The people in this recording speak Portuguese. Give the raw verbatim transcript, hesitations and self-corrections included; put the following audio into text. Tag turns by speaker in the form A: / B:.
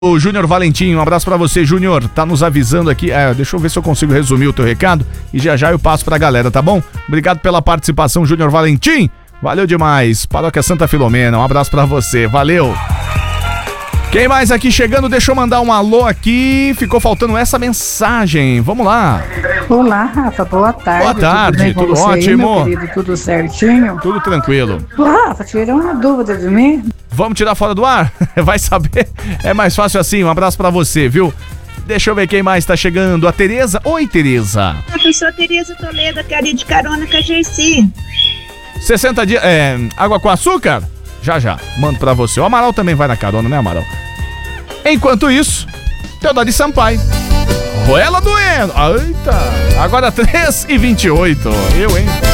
A: O Júnior Valentim, um abraço pra você, Júnior, tá nos avisando aqui, é, deixa eu ver se eu consigo resumir o teu recado e já já eu passo pra galera, tá bom? Obrigado pela participação, Júnior Valentim, valeu demais, Paróquia Santa Filomena, um abraço pra você, valeu! Quem mais aqui chegando? Deixa eu mandar um alô aqui, ficou faltando essa mensagem, vamos lá.
B: Olá, Rafa, boa tarde.
A: Boa tarde,
B: tudo,
A: tudo
B: você,
A: ótimo?
B: Meu querido, tudo certinho?
A: Tudo tranquilo.
B: Rafa, tirou uma dúvida de mim.
A: Vamos tirar fora do ar? Vai saber, é mais fácil assim, um abraço pra você, viu? Deixa eu ver quem mais tá chegando, a Tereza. Oi, Tereza.
C: Eu sou a Tereza Toledo, quero ir de carona com a Gersi.
A: sessenta dias, é, água com açúcar? Já, já, mando pra você. O Amaral também vai na carona, né, Amaral? Enquanto isso, Teodoro Sampaio. Roela doendo. Eita, agora três e vinte e oito. Eu, hein?